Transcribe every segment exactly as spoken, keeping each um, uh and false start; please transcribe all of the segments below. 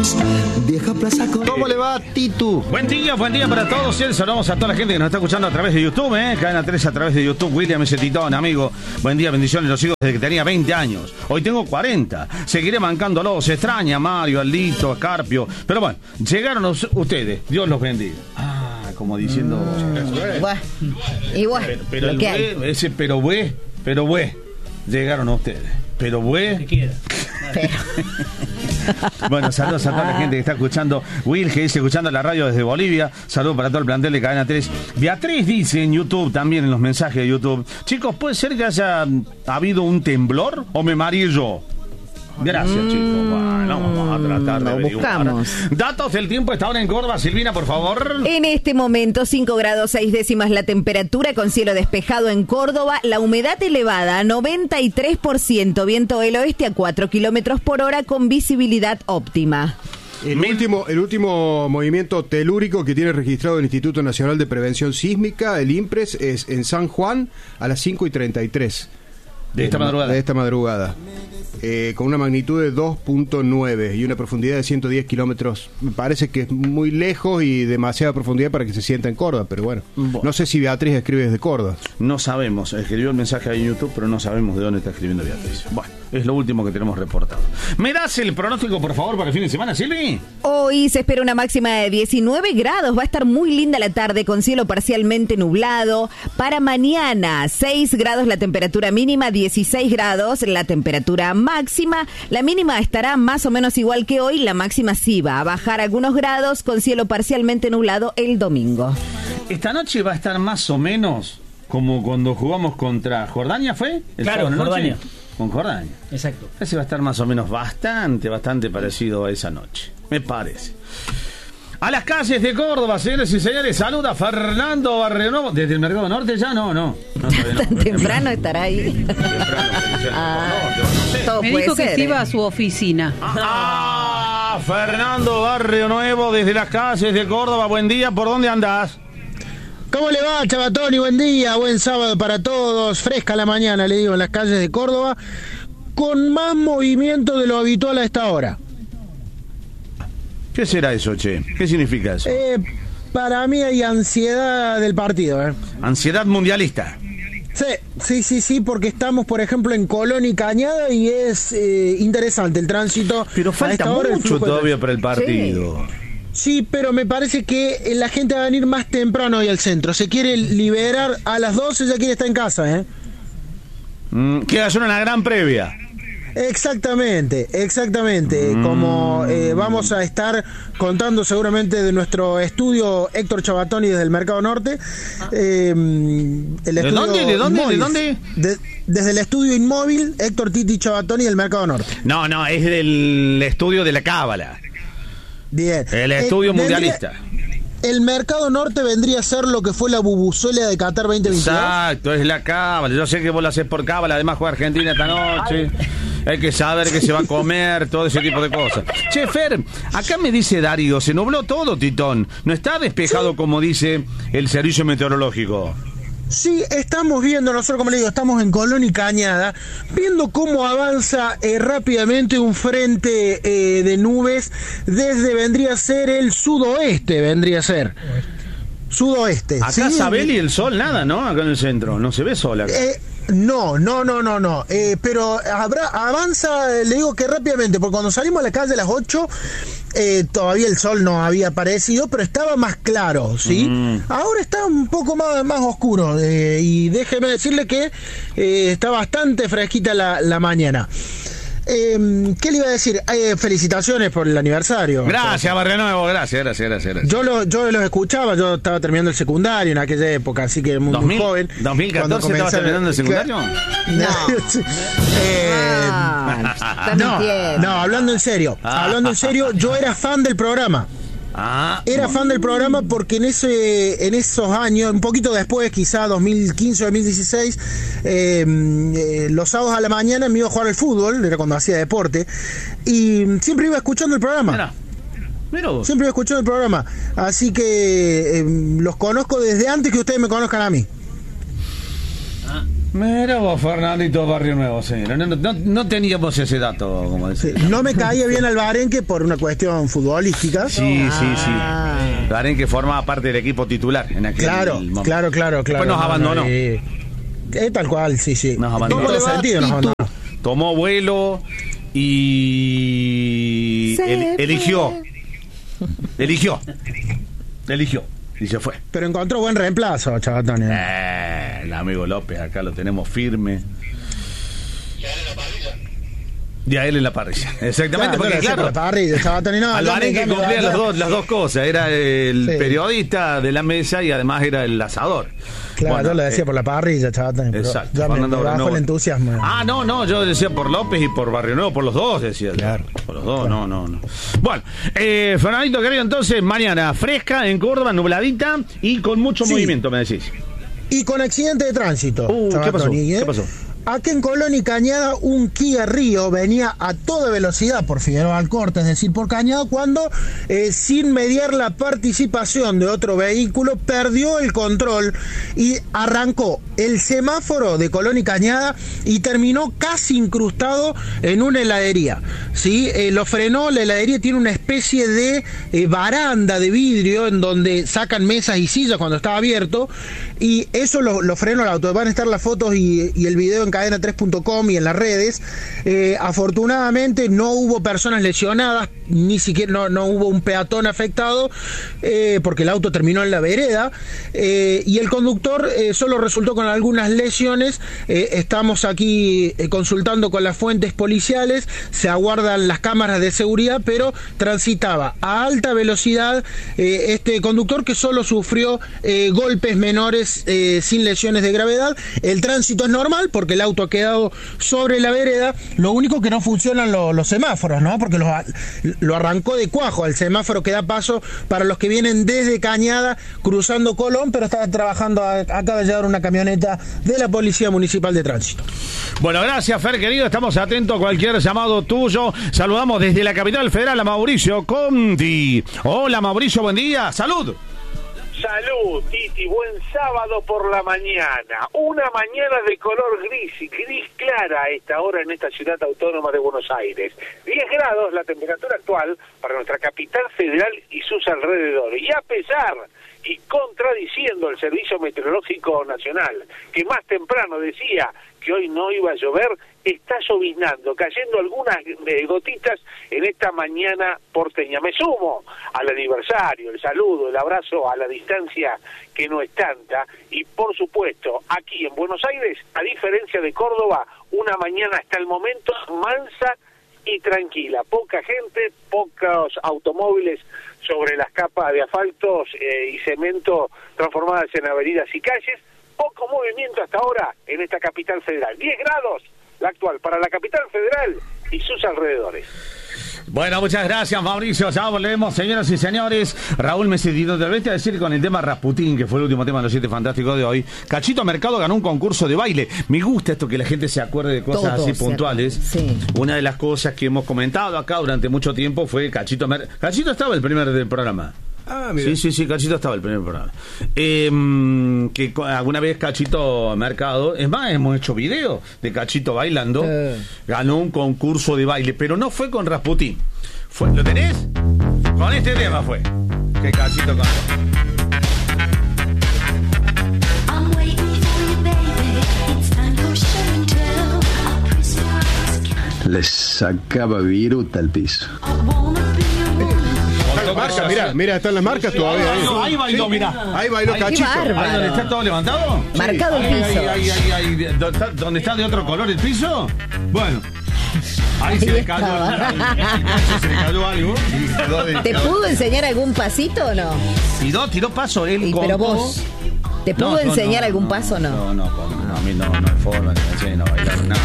Cosmos, vieja plaza con... ¿Cómo le va, Titu? Buen día, buen día para todos. Y saludamos a toda la gente que nos está escuchando a través de YouTube, ¿eh? Cadena tres a través de YouTube. William ese Titón, amigo. Buen día, bendiciones. Los sigo desde que tenía veinte años. Hoy tengo cuarenta. Seguiré mancándolo. Se extraña a Mario, Aldito, a Carpio. Pero bueno, llegaron los, ustedes. Dios los bendiga. Ah, como diciendo... Mm, bueno, y bueno, pero, pero el que güey, ese pero güey, pero güey. Llegaron a ustedes. Pero güey... ¿Qué queda? Pero... Bueno, saludos a toda la gente que está escuchando. Will, que dice, escuchando la radio desde Bolivia. Saludos para todo el plantel de Cadena tres. Beatriz dice en YouTube, también en los mensajes de YouTube: chicos, ¿puede ser que haya habido un temblor o me mareé yo? Gracias, mm, chicos. Bueno, vamos a tratar de averiguar. Buscamos. Datos del tiempo está ahora en Córdoba. Silvina, por favor. En este momento, cinco grados seis décimas la temperatura, con cielo despejado en Córdoba. La humedad elevada, noventa y tres por ciento. Viento del oeste a cuatro kilómetros por hora con visibilidad óptima. El último, el último movimiento telúrico que tiene registrado el Instituto Nacional de Prevención Sísmica, el INPRES, es en San Juan a las cinco y treinta y tres. De esta madrugada. De esta madrugada. Eh, con una magnitud de dos punto nueve y una profundidad de ciento diez kilómetros. Me parece que es muy lejos y demasiada profundidad para que se sienta en Córdoba, pero bueno. bueno. No sé si Beatriz escribe desde Córdoba. No sabemos. Escribió el mensaje ahí en YouTube, pero no sabemos de dónde está escribiendo Beatriz. Bueno, es lo último que tenemos reportado. ¿Me das el pronóstico, por favor, para el fin de semana, Silvi? Hoy se espera una máxima de diecinueve grados. Va a estar muy linda la tarde con cielo parcialmente nublado. Para mañana, seis grados la temperatura mínima, dieciséis grados la temperatura máxima. La mínima estará más o menos igual que hoy. La máxima sí va a bajar algunos grados con cielo parcialmente nublado el domingo. Esta noche va a estar más o menos como cuando jugamos contra Jordania, ¿fue? ¿El claro, Jordania. Noche? Con Jordania. Exacto. Ese va a estar más o menos bastante, bastante parecido a esa noche. Me parece. A las calles de Córdoba, señores y señores, saluda Fernando Barrionuevo. ¿Desde el Mercado Norte ya? No, no. no, no Tan temprano estará ahí. Me dijo que se iba a su oficina. Ah, Fernando Barrionuevo, desde las calles de Córdoba. Buen día, ¿por dónde andás? ¿Cómo le va, Chavatoni? Buen día, buen sábado para todos. Fresca la mañana, le digo, en las calles de Córdoba, con más movimiento de lo habitual a esta hora. ¿Qué será eso, che? ¿Qué significa eso? Eh, para mí hay ansiedad del partido, ¿eh? Ansiedad mundialista. Sí, sí, sí, sí, porque estamos, por ejemplo, en Colón y Cañada y es eh, interesante el tránsito. Pero falta mucho todavía para el partido. Sí. Sí, pero me parece que la gente va a venir más temprano hoy al centro. Se quiere liberar a las doce, ya quiere estar en casa, ¿eh? Mm, queda solo una gran previa. Exactamente, exactamente. Mm. Como eh, vamos a estar contando seguramente de nuestro estudio Héctor Chavatoni desde el Mercado Norte. Eh, el ¿De dónde? ¿De dónde? Inmóvil, ¿De dónde? De, desde el estudio inmóvil Héctor Titi Chavatoni del Mercado Norte. No, no, es del estudio de la Cábala. Bien. El estudio eh, mundialista. Vendría, el Mercado Norte vendría a ser lo que fue la bubuzuela de Qatar veinte veintidós. Exacto, es la Cábala. Yo sé que vos lo hacés por Cábala, además juega Argentina esta noche. Hay que saber que se va a comer, todo ese tipo de cosas. Che, Fer, acá me dice Darío, se nubló todo, Titón. No está despejado, sí, como dice el servicio meteorológico. Sí, estamos viendo, nosotros como le digo, estamos en Colón y Cañada, viendo cómo avanza eh, rápidamente un frente eh, de nubes desde, vendría a ser el sudoeste, vendría a ser. Sudoeste. Acá ¿sí? Sabel y el sol, nada, ¿no? Acá en el centro, no se ve sol acá. Eh, No, no, no, no, no. Eh, pero habrá, avanza, le digo que rápidamente, porque cuando salimos a la calle a las ocho, eh, todavía el sol no había aparecido, pero estaba más claro, ¿sí? Mm. Ahora está un poco más, más oscuro, eh, y déjeme decirle que eh, está bastante fresquita la, la mañana. Eh, ¿Qué le iba a decir? Eh, felicitaciones por el aniversario. Gracias, Barrionuevo, gracias, gracias, gracias, gracias. Yo, lo, yo los escuchaba, yo estaba terminando el secundario en aquella época, así que muy, muy joven. ¿dos mil catorce estabas terminando el secundario? No. eh, no, no, no, hablando en serio, ah. hablando en serio, yo era fan del programa. Ah, Era fan del programa porque en ese en esos años, un poquito después, quizá dos mil quince o dos mil dieciséis, eh, eh, los sábados a la mañana me iba a jugar al fútbol, era cuando hacía deporte, y siempre iba escuchando el programa. Mira, mira vos. Siempre iba escuchando el programa. Así que eh, los conozco desde antes que ustedes me conozcan a mí. Ah, Mira vos, Fernandito Barrio Nuevo, señor. No, no, no teníamos ese dato, como decía. Sí, no me caía bien al Barenque por una cuestión futbolística. Sí, sí, sí. Ah. Barenque formaba parte del equipo titular en aquel Claro, momento. claro, claro, claro. Después nos No, abandonó. no, eh, eh, tal cual, sí, sí. Nos abandonó. En todo sentido nos abandonó. Tomó vuelo y el- eligió. Eligió. Eligió. Y se fue. Pero encontró buen reemplazo, Chabatoni. Eh, el amigo López, acá lo tenemos firme. Y a él en la parrilla. Exactamente, porque claro, la parrilla, Chabatoni, no, al dame, Barenque dame, cumplía dame. las dos, las dos cosas. Era el Sí. periodista de la mesa y además era el asador. Claro, Bueno, yo lo decía eh, por la parrilla, Chabatoni. pero Exacto. Ya me, Fernando me bajó Barrio el Nuevo. entusiasmo. Ah, no, no, yo decía por López y por Barrio Nuevo, por los dos decía. Claro. Por los dos, no, no, no. Bueno, eh, Fernandito querido, entonces, mañana fresca en Córdoba, nubladita y con mucho Sí. movimiento, me decís. Y con accidente de tránsito. Uh, ¿qué pasó? Chabatoni, ¿eh? ¿Qué pasó? Aquí en Colón y Cañada, un Kia Río venía a toda velocidad por Figueroa Alcorta, es decir, por Cañada, cuando, eh, sin mediar la participación de otro vehículo, perdió el control y arrancó el semáforo de Colón y Cañada y terminó casi incrustado en una heladería. ¿Sí? Eh, lo frenó, la heladería tiene una especie de eh, baranda de vidrio en donde sacan mesas y sillas cuando está abierto, y eso lo, lo frenó el auto. Van a estar las fotos y, y el video en cadena tres punto com y en las redes. Eh, afortunadamente no hubo personas lesionadas, ni siquiera no, no hubo un peatón afectado, eh, porque el auto terminó en la vereda, eh, y el conductor eh, solo resultó con algunas lesiones. Eh, estamos aquí eh, consultando con las fuentes policiales, se aguardan las cámaras de seguridad, pero transitaba a alta velocidad eh, este conductor, que solo sufrió eh, golpes menores, eh, sin lesiones de gravedad. El tránsito es normal porque el auto ha quedado sobre la vereda. Lo único que no funcionan lo, los semáforos, ¿no? Porque los, lo arrancó de cuajo al semáforo que da paso para los que vienen desde Cañada cruzando Colón, pero está trabajando, acaba de llegar una camioneta de la Policía Municipal de Tránsito. Bueno, gracias, Fer, querido. Estamos atentos a cualquier llamado tuyo. Saludamos desde la capital federal a Mauricio Conti. Hola, Mauricio, buen día. ¡Salud! Salud, Titi, buen sábado por la mañana. Una mañana de color gris, gris clara a esta hora en esta ciudad autónoma de Buenos Aires. diez grados la temperatura actual para nuestra capital federal y sus alrededores. Y a pesar y contradiciendo el Servicio Meteorológico Nacional, que más temprano decía que hoy no iba a llover, está lloviznando, cayendo algunas eh, gotitas en esta mañana porteña. Me sumo al aniversario, el saludo, el abrazo a la distancia, que no es tanta, y por supuesto, aquí en Buenos Aires, a diferencia de Córdoba, una mañana hasta el momento mansa y tranquila, poca gente, pocos automóviles sobre las capas de asfaltos eh, y cemento transformadas en avenidas y calles, poco movimiento hasta ahora en esta capital federal. diez grados la actual para la capital federal y sus alrededores. Bueno, muchas gracias, Mauricio. Ya volvemos, señoras y señores. Raúl Mesitino, te voy a decir con el tema Rasputín, que fue el último tema de los siete fantásticos de hoy. Cachito Mercado ganó un concurso de baile. Me gusta esto, que la gente se acuerde de cosas Todo así se puntuales. sí. Una de las cosas que hemos comentado acá durante mucho tiempo fue Cachito Mercado. Cachito estaba el primer del programa. Ah, mira. Sí, sí, sí, Cachito estaba el primer programa. Eh, que co- alguna vez Cachito Mercado, es más, hemos hecho video de Cachito bailando, Eh. ganó un concurso de baile, pero no fue con Rasputín. Fue, ¿lo tenés? Con este tema fue que Cachito cantó. I'm waiting for you, baby. It's time for show and tell. I'll press your eyes. Le sacaba viruta al piso. I wanna be your woman. Están las marcas, mira, mira, están las marcas todavía ahí. No, ahí bailó, mirá. Ahí bailó Ahí- Cachito. bárbaro. ¿Ahí donde está todo levantado? Marcado el Ahí, piso. ahí, ahí, ahí, ahí, de- do- está- ¿Dónde está de otro color el piso? Bueno. Ahí se Ahí le cayó, estaba. se le cayó algo. y quedó de- ¿Te pudo enseñar algún pasito o no? Tiró, tiró paso él. Y, contó. pero vos, ¿te pudo No, yo enseñar no, algún no, paso o no? No, no, no, no, a mí no, no hay forma que me enseñen a bailar nada.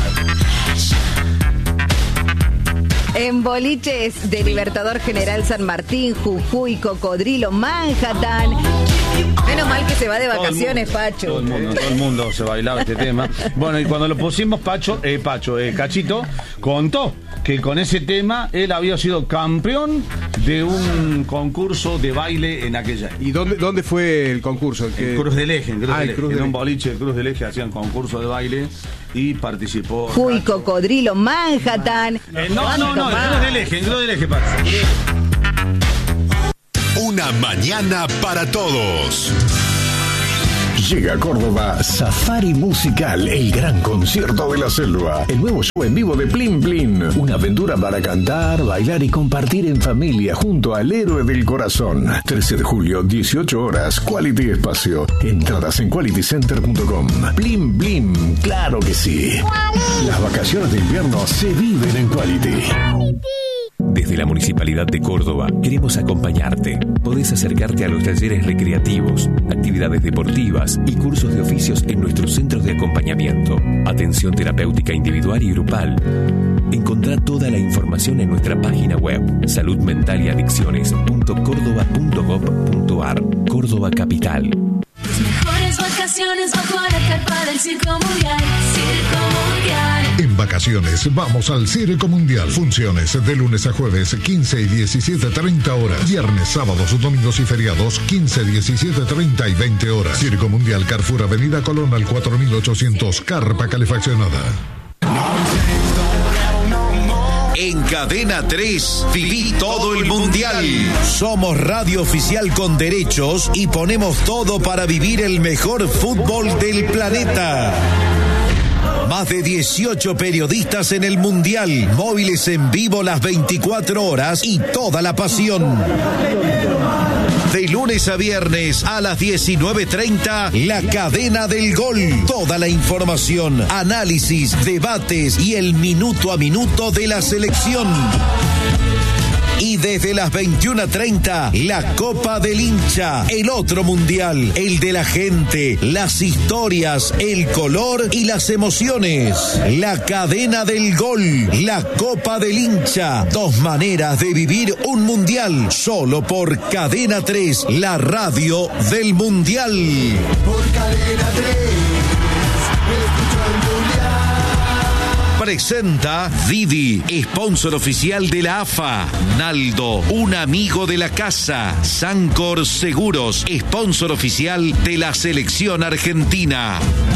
En boliches de Libertador General San Martín, Jujuy, Cocodrilo, Manhattan, Menos mal que se va de Todo el vacaciones, mundo, Pacho. Todo el mundo, todo el mundo se bailaba este tema. Bueno, y cuando lo pusimos, Pacho, eh, Pacho, eh, Cachito, contó que con ese tema él había sido campeón de un concurso de baile en aquella. ¿Y dónde, dónde fue el concurso? En Cruz del Eje, en Cruz Ah, del el Eje. Cruz En del un Eje. boliche de Cruz del Eje hacían concurso de baile y participó. Uy, Pacho. Cocodrilo, Manhattan. Eh, no, no, ¿Cuánto no, en más? Cruz del Eje, en Cruz del Eje, Pacho. Una mañana para todos. Llega a Córdoba Safari Musical, el gran concierto de la selva. El nuevo show en vivo de Plin Plin. Una aventura para cantar, bailar y compartir en familia junto al héroe del corazón. trece de julio, dieciocho horas, Quality Espacio. Entradas en quality center punto com. Plin Plin, claro que sí. Las vacaciones de invierno se viven en Quality. Desde la Municipalidad de Córdoba queremos acompañarte. Podés acercarte a los talleres recreativos, actividades deportivas y cursos de oficios en nuestros centros de acompañamiento. Atención terapéutica individual y grupal. Encontrá toda la información en nuestra página web salud mental y adicciones punto córdoba punto gob punto ar. Córdoba Capital. Tus mejores vacaciones bajo la carpa del Circo Mundial. Circo Mundial. En vacaciones vamos al Circo Mundial. Funciones de lunes a jueves, quince y diecisiete treinta horas. Viernes, sábados, domingos y feriados, quince, diecisiete treinta y veinte horas. Circo Mundial, Carrefour, Avenida Colón al cuatro mil ochocientos, carpa calefaccionada. En Cadena tres, viví todo el mundial. Somos radio oficial con derechos y ponemos todo para vivir el mejor fútbol del planeta. Más de dieciocho periodistas en el mundial, móviles en vivo las veinticuatro horas y toda la pasión. De lunes a viernes a las diecinueve treinta, La Cadena del Gol. Toda la información, análisis, debates y el minuto a minuto de la selección. Y desde las veintiuna treinta, la Copa del Hincha, el otro mundial, el de la gente, las historias, el color y las emociones. La Cadena del Gol, la Copa del Hincha, dos maneras de vivir un mundial, solo por Cadena tres, la radio del mundial. Por Cadena tres, escucho el mundial. Presenta Didi, sponsor oficial de la A F A. Naldo, un amigo de la casa. Sancor Seguros, sponsor oficial de la selección argentina.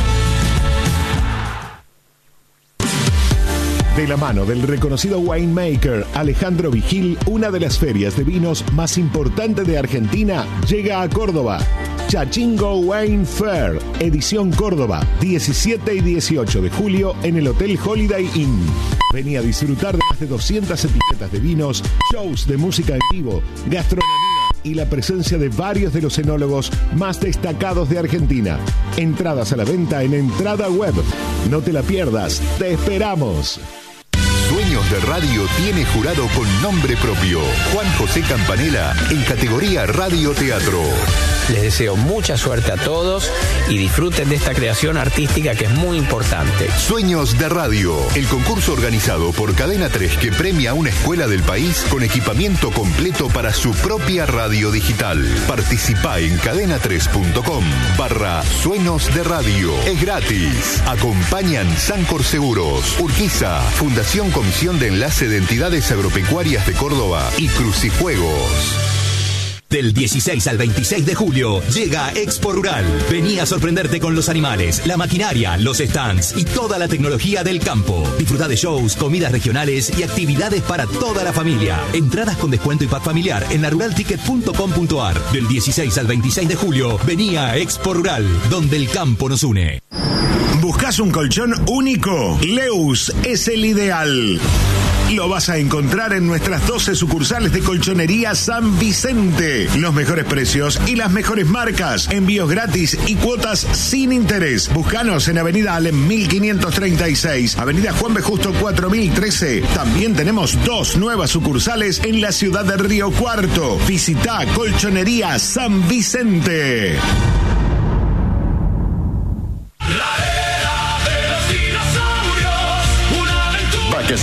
De la mano del reconocido winemaker Alejandro Vigil, una de las ferias de vinos más importantes de Argentina llega a Córdoba. Chachingo Wine Fair, edición Córdoba, diecisiete y dieciocho de julio en el Hotel Holiday Inn. Vení a disfrutar de más de doscientas etiquetas de vinos, shows de música en vivo, gastronomía y la presencia de varios de los enólogos más destacados de Argentina. Entradas a la venta en Entrada Web. No te la pierdas, te esperamos. Sueños de Radio tiene jurado con nombre propio. Juan José Campanella en categoría Radio Teatro. Les deseo mucha suerte a todos y disfruten de esta creación artística que es muy importante. Sueños de Radio, el concurso organizado por Cadena tres que premia a una escuela del país con equipamiento completo para su propia radio digital. Participá en cadena tres punto com barra Sueños de Radio. Es gratis. Acompañan Sancor Seguros, Urquiza, Fundación Comisión de Enlace de Entidades Agropecuarias de Córdoba y Crucijuegos. Del dieciséis al veintiséis de julio llega Expo Rural. Vení a sorprenderte con los animales, la maquinaria, los stands y toda la tecnología del campo. Disfruta de shows, comidas regionales y actividades para toda la familia. Entradas con descuento y pack familiar en la rural ticket punto com punto ar. Del dieciséis al veintiséis de julio, vení a Expo Rural, donde el campo nos une. ¿Buscas un colchón único? Leus es el ideal. Lo vas a encontrar en nuestras doce sucursales de Colchonería San Vicente. Los mejores precios y las mejores marcas. Envíos gratis y cuotas sin interés. Búscanos en Avenida Alem mil quinientos treinta y seis, Avenida Juan B. Justo cuatro mil trece. También tenemos dos nuevas sucursales en la ciudad de Río Cuarto. Visita Colchonería San Vicente.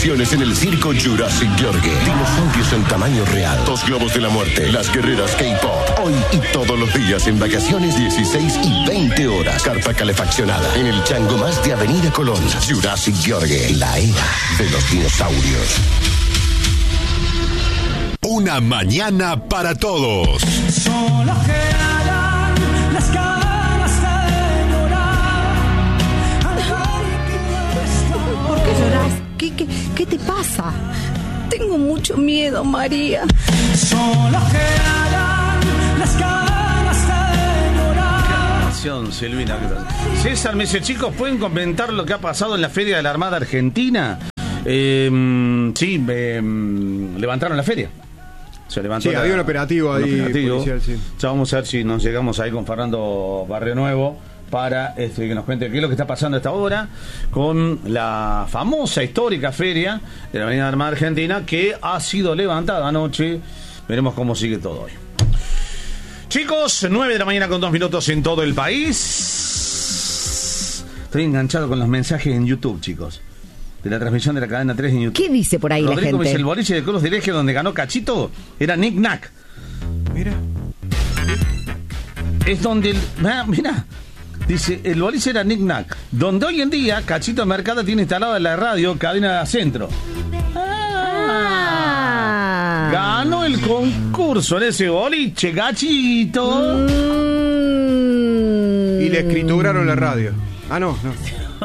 atracciones en el circo Jurassic York. Dinosaurios en tamaño real. Dos globos de la muerte. Las guerreras K-pop. Hoy y todos los días en vacaciones dieciséis y veinte horas. Carpa calefaccionada. En el chango más de Avenida Colón. Jurassic York. La era de los dinosaurios. Una mañana para todos. Solo quedan las ganas de llorar. ¿Por qué lloras? ¿Qué, qué, qué te pasa? Tengo mucho miedo, María. Solo quedan las ganas de llorar. Silvina, ¿qué tal? César me dice, chicos, ¿pueden comentar lo que ha pasado en la Feria de la Armada Argentina? Eh, sí, eh, levantaron la feria. Se levantó sí, la, había un operativo ahí. Un operativo. Policial, sí. Ya vamos a ver si nos llegamos ahí con Fernando Barrio Nuevo para este, que nos cuente qué es lo que está pasando a esta hora con la famosa, histórica feria de la Avenida Armada Argentina que ha sido levantada anoche. Veremos cómo sigue todo hoy. Chicos, nueve de la mañana con dos minutos en todo el país. Estoy enganchado con los mensajes en YouTube, chicos. De la transmisión de la cadena tres en YouTube. ¿Qué dice por ahí Rodrigo la gente? Me dice, el boliche de Cruz del Eje donde ganó Cachito era Nick Nack. Mira. Es donde el... Ah, mira. Dice, el boliche era Nick Nack. Donde hoy en día Cachito Mercado tiene instalada la radio Cadena Centro. Ah. Ganó el concurso en ese boliche, Cachito. Mm. Y le escrituraron la radio. Ah, no, no.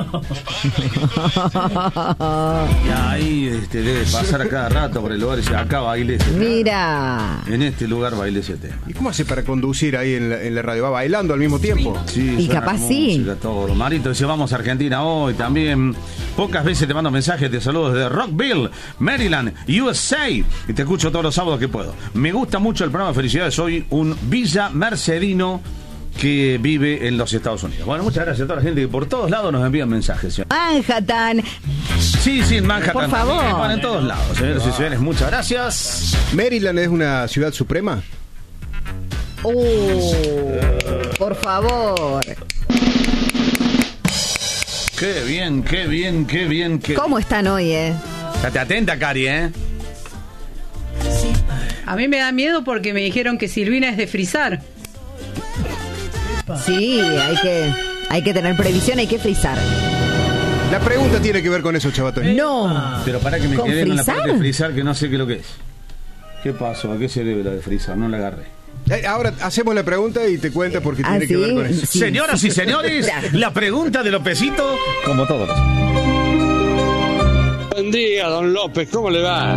Y ahí este, debe pasar a cada rato por el lugar y dice, acá baile ese tema. Mira. En este lugar baile ese tema. ¿Y cómo hace para conducir ahí en la, en la radio? ¿Va bailando al mismo tiempo? Sí, Y capaz sí. música, todo. Marito dice, vamos a Argentina hoy también. Pocas veces te mando mensajes de saludos desde Rockville, Maryland, U S A. Y te escucho todos los sábados que puedo. Me gusta mucho el programa. Felicidades, soy un Villa Mercedino que vive en los Estados Unidos. Bueno, muchas gracias a toda la gente que por todos lados nos envían mensajes. ¿Sí? Manhattan. Sí, sí, en Manhattan. Por favor. Bueno, en todos lados, señores y señores. Muchas gracias. ¿Maryland es una ciudad suprema? Uh, por favor. Qué bien, qué bien, qué bien. Qué... ¿Cómo están hoy, eh? Estate atenta, Cari, ¿eh? A mí me da miedo porque me dijeron que Silvina es de frizar. Sí, hay que, hay que tener previsión, hay que frizar. La pregunta tiene que ver con eso, chavatón. No. Pero para que me ¿Con quedé en la frizar? parte de frizar que no sé qué es lo que es. ¿Qué pasó? ¿A qué se debe la de frizar? No la agarré. Eh, ahora hacemos la pregunta y te cuenta porque ¿Ah, tiene que sí? ver con eso. Sí. Señoras y señores, la pregunta de Lopecito, como todos. Buen día, don López, ¿cómo le va?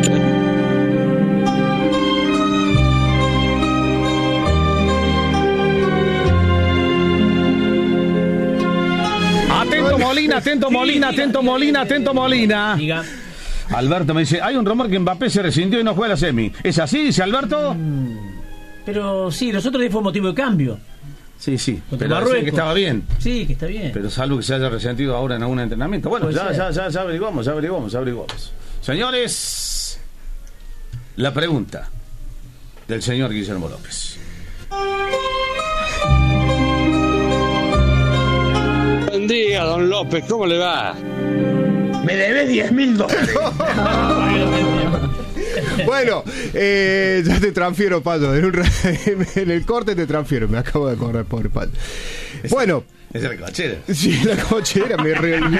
Atento Molina, atento Molina, atento Molina, atento Molina. Diga. Alberto me dice, hay un rumor que Mbappé se rescindió y no juega la semi. ¿Es así, dice Alberto? Pero sí, los otros días fue motivo de cambio. Sí, sí, Contra pero Marruecos. decían que estaba bien. Sí, que está bien. Pero salvo que se haya resentido ahora en algún entrenamiento. Bueno, Puede ya, ser. ya, ya, ya averiguamos, ya averiguamos, ya averiguamos. Señores, la pregunta del señor Guillermo López. Buen día, don López, ¿cómo le va? Me debes diez mil dólares. Bueno, eh, ya te transfiero, Pato. En, un ra- en el corte te transfiero. Me acabo de correr, pobre Pato. Bueno. Es la cochera. Sí, la cochera. Me re... Ya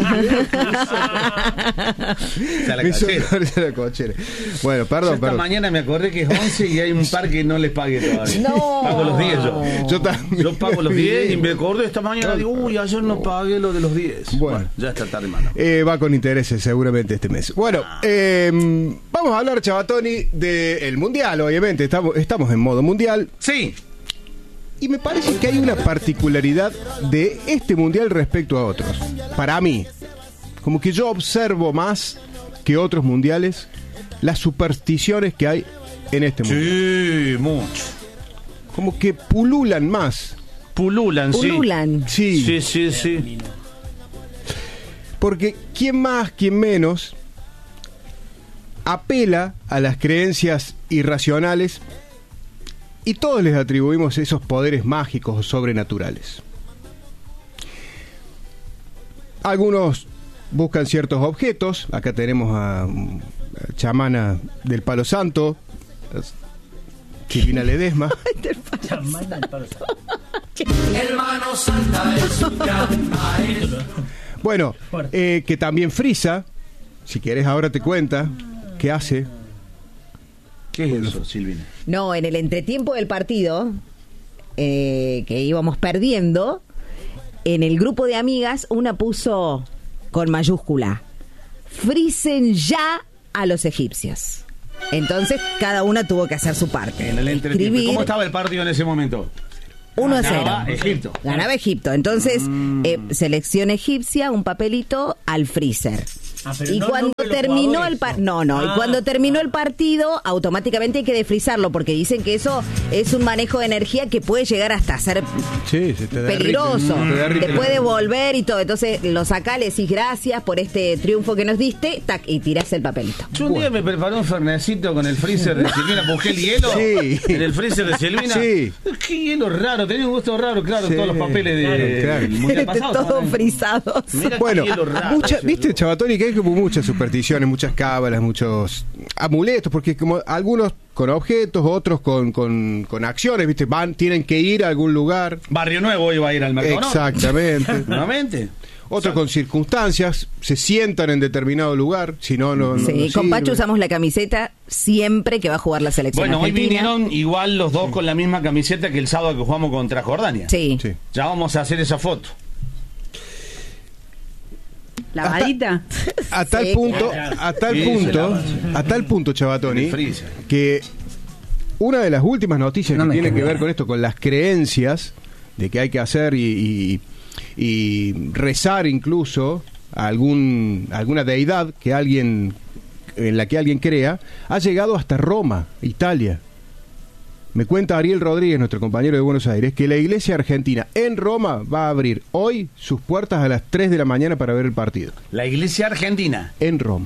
la me hizo cochera. acordar de la cochera. Bueno, Yo perdón, esta perdón. mañana me acordé que es once y hay un par que no les pague todavía. No. Pago los diez yo. Yo también. Yo pago los diez y me acordé esta mañana. Digo, uy, ayer no pagué lo de los diez. Bueno. Bueno, ya está tarde, mano. Eh, va con intereses seguramente este mes. Bueno, eh, vamos a hablar, Chavatoni, del Mundial, obviamente. Estamos, estamos en modo Mundial. Sí. Y me parece que hay una particularidad de este Mundial respecto a otros. Para mí, como que yo observo más que otros mundiales las supersticiones que hay en este Mundial. Sí, mucho. Como que pululan más. Pululan, sí. Pululan. Sí. Sí, sí, sí. Porque quién más, quién menos apela a las creencias irracionales y todos les atribuimos esos poderes mágicos o sobrenaturales. Algunos buscan ciertos objetos. Acá tenemos a, a chamana del Palo Santo, Silvina Ledesma. Chamana del Palo Santo. Hermano Santa es un gran maestro. Bueno, eh, que también frisa. Si querés ahora te cuenta qué hace. ¿Qué es eso, Silvina? No, en el entretiempo del partido, eh, que íbamos perdiendo, en el grupo de amigas, una puso con mayúscula: frisen ya a los egipcios. Entonces, cada una tuvo que hacer su parte. En el entretiempo. Escribir ¿Cómo estaba el partido en ese momento? uno a cero. Ganaba Egipto. Ganaba Egipto. Entonces, Mm. eh, selección egipcia, un papelito al freezer. Ah, pero Y no cuando nombre de los terminó jugadores. el par- no, no, Ah. y cuando terminó el partido, automáticamente hay que desfrizarlo, porque dicen que eso es un manejo de energía que puede llegar hasta ser Sí, se te derrite. peligroso. Te derrite Después la- de volver y todo. Entonces lo sacás, le decís gracias por este triunfo que nos diste, tac, y tirás el papelito. Yo un día me preparé un fernecito con el freezer de Silvina, busqué el hielo Sí. en el freezer de Silvina. Sí. Qué hielo raro, tenía un gusto raro, claro, Sí. todos los papeles de, Claro, claro. del mundial pasado. Todos estaban ahí. frisados. Mira Bueno, qué hielo raro. mucha- viste, Chavatoni, que hay como muchas supersticiones, muchas cábalas, muchos amuletos, porque como algunos con objetos, otros con, con, con acciones, viste, van, tienen que ir a algún lugar. Barrio Nuevo iba a ir al mercado. Exactamente. Nuevamente. Otros con circunstancias, se sientan en determinado lugar, si no, no, no- Sí, no con sirve. Pacho usamos la camiseta siempre que va a jugar la selección Bueno, hoy argentina. vinieron igual los dos con la misma camiseta que el sábado que jugamos contra Jordania. Sí. Sí. Ya vamos a hacer esa foto. Lavadita. A tal Sí, punto, claro. a tal Sí, punto, se lava, sí. a tal punto, En Chavatoni, el freezer. que una de las últimas noticias No que me tiene que quedo. ver con esto, con las creencias de que hay que hacer y, y- y rezar incluso a algún, a alguna deidad que alguien en la que alguien crea, ha llegado hasta Roma, Italia. Me cuenta Ariel Rodríguez, nuestro compañero de Buenos Aires, que la iglesia argentina en Roma va a abrir hoy sus puertas a las tres de la mañana para ver el partido. La iglesia argentina, En Roma.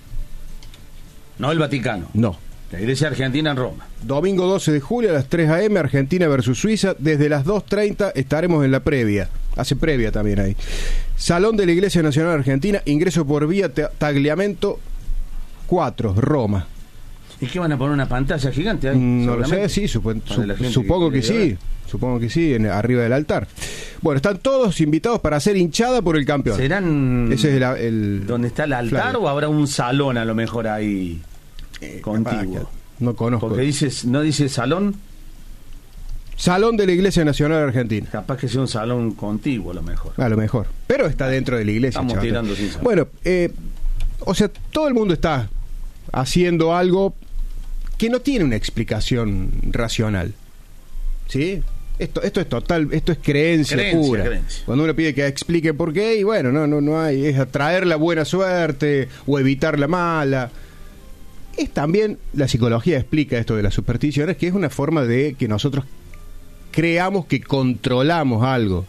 no el Vaticano. No. La iglesia argentina en Roma. Domingo doce de julio a las tres a eme, Argentina versus Suiza. Desde las dos treinta estaremos en la previa. Hace previa también ahí. Salón de la Iglesia Nacional Argentina, ingreso por vía Ta- Tagliamento cuatro, Roma. ¿Y qué van a poner una pantalla gigante ahí? Mm, No lo sé, seguramente? sí, supo- Para su- la gente supongo que, quiere sí. ver. Supongo que sí, en, arriba del altar. Bueno, están todos invitados para hacer hinchada por el campeón. ¿Serán Ese es el, el- donde está el altar Flavio. o habrá un salón a lo mejor ahí contiguo? No conozco. Porque dices, no dice salón, Salón de la Iglesia Nacional Argentina. capaz que sea un salón contiguo a lo mejor. A lo mejor. Pero está dentro de la iglesia. Estamos chaval. tirando sin saber. Bueno, eh, o sea, todo el mundo está haciendo algo que no tiene una explicación racional. ¿Sí? Esto, esto es total, esto es creencia, Creencia, pura. creencia. Cuando uno pide que explique por qué, y bueno, no, no, no hay, es atraer la buena suerte o evitar la mala. Es también, la psicología explica esto de las supersticiones, que es una forma de que nosotros creamos que controlamos algo.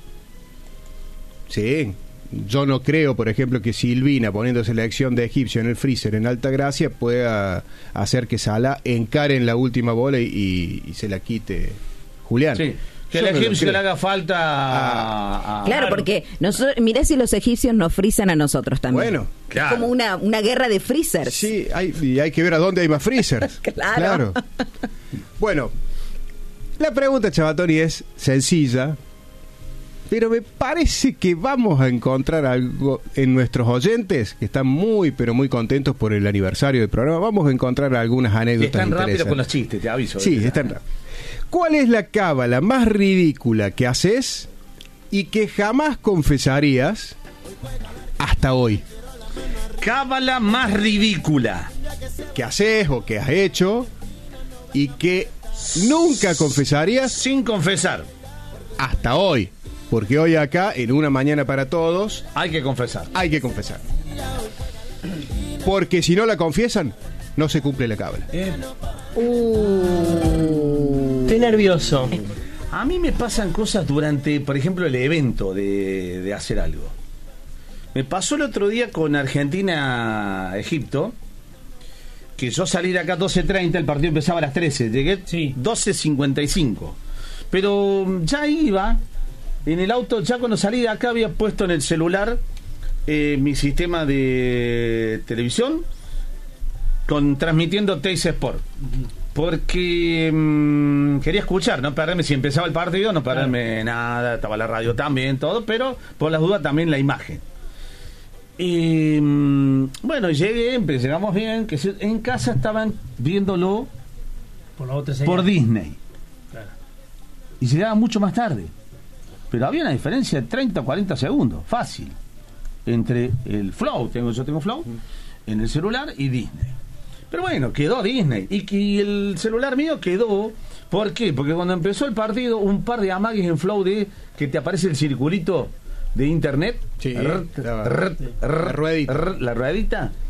Sí, yo no creo, por ejemplo, que Silvina, poniendo selección de egipcio en el freezer en Altagracia, pueda hacer que Salah encare en la última bola y, y- y se la quite Julián. Sí, que Yo el no lo egipcio creo. le haga falta a- a- Claro, porque nosotros, mirá si los egipcios nos frisan a nosotros también. Bueno, Es claro. como una, una guerra de freezers. Sí, hay, y hay que ver a dónde hay más freezers. Claro. Bueno, la pregunta, Chavatoni, es sencilla, pero me parece que vamos a encontrar algo en nuestros oyentes que están muy, pero muy contentos por el aniversario del programa. Vamos a encontrar algunas Y anécdotas están rápido interesantes. con los chistes, te aviso. Sí, están rápidos. ¿Cuál es la cábala más ridícula que haces y que jamás confesarías hasta hoy? Cábala más ridícula que haces o que has hecho y que nunca confesarías sin confesar hasta hoy, porque hoy acá en Una Mañana para Todos hay que confesar. Hay que confesar. Porque si no la confiesan, no se cumple la cábala. Estoy nervioso. A mí me pasan cosas durante, por ejemplo, el evento de, de hacer algo. Me pasó el otro día con Argentina-Egipto, que yo salí de acá doce treinta, el partido empezaba a las trece, llegué doce cincuenta y cinco. Pero ya iba, en el auto, ya cuando salí de acá había puesto en el celular eh, mi sistema de televisión con transmitiendo Teis Sport. Porque mmm, quería escuchar, no perderme si empezaba el partido, no perderme nada, estaba la radio también, todo, pero por las dudas también la imagen. Y mmm, bueno, llegué, empecé, llegamos bien, que se, en casa estaban viéndolo por, la otra por Disney. Claro. Y llegaba mucho más tarde. Pero había una diferencia de treinta o cuarenta segundos, fácil, entre el Flow, tengo, yo tengo Flow, en el celular y Disney. Pero bueno, quedó Disney. Y, y el celular mío quedó. ¿Por qué? Porque cuando empezó el partido, un par de amagues en Flow de que te aparece el circulito de internet. Sí, rr, la, rr, la rr, ruedita. rr, la ruedita.